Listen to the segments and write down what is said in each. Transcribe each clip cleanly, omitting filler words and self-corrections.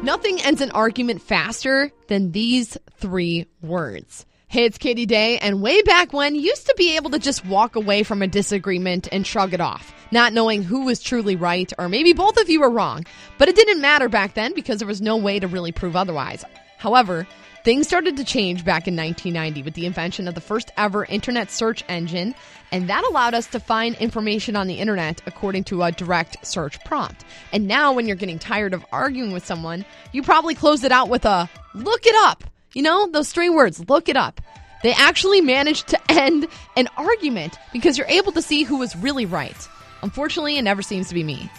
Nothing ends an argument faster than these 3 words. Hey, it's Katie Day, and way back when, you used to be able to just walk away from a disagreement and shrug it off, not knowing who was truly right, or maybe both of you were wrong. But it didn't matter back then because there was no way to really prove otherwise. However, things started to change back in 1990 with the invention of the first ever internet search engine, and that allowed us to find information on the internet according to a direct search prompt. And now when you're getting tired of arguing with someone, you probably close it out with a look it up. You know, those 3 words, look it up. They actually managed to end an argument because you're able to see who was really right. Unfortunately, it never seems to be me.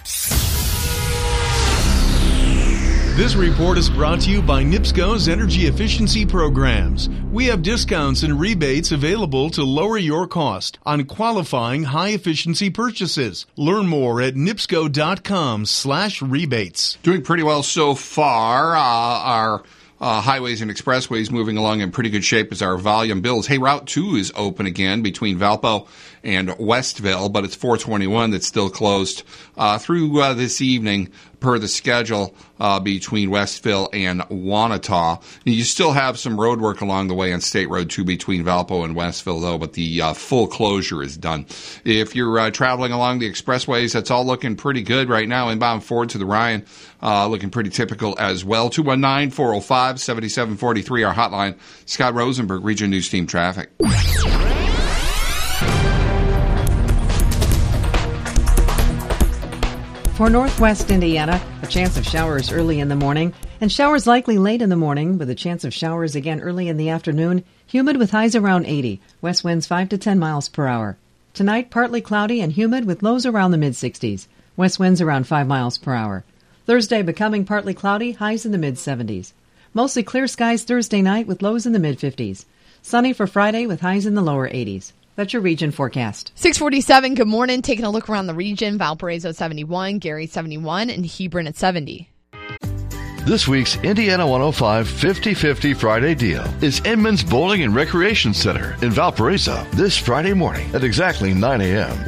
This report is brought to you by NIPSCO's energy efficiency programs. We have discounts and rebates available to lower your cost on qualifying high-efficiency purchases. Learn more at nipsco.com/rebates. Doing pretty well so far. Our highways and expressways moving along in pretty good shape as our volume builds. Hey, Route 2 is open again between Valpo and Westville, but it's 421 that's still closed through this evening per the schedule between Westville and Wanata. You still have some road work along the way on State Road 2 between Valpo and Westville, though, but the full closure is done. If you're traveling along the expressways, that's all looking pretty good right now. Inbound Ford to the Ryan, looking pretty typical as well. 219-405-7743, our hotline. Scott Rosenberg, Region News Team Traffic. For northwest Indiana, a chance of showers early in the morning, and showers likely late in the morning, with a chance of showers again early in the afternoon. Humid with highs around 80. West winds 5 to 10 miles per hour. Tonight, partly cloudy and humid with lows around the mid-60s. West winds around 5 miles per hour. Thursday, becoming partly cloudy, highs in the mid-70s. Mostly clear skies Thursday night with lows in the mid-50s. Sunny for Friday with highs in the lower 80s. That's your region forecast. 647, good morning. Taking a look around the region. Valparaiso 71, Gary 71, and Hebron at 70. This week's Indiana 105 50-50 Friday deal is Inman's Bowling and Recreation Center in Valparaiso this Friday morning at exactly 9 a.m.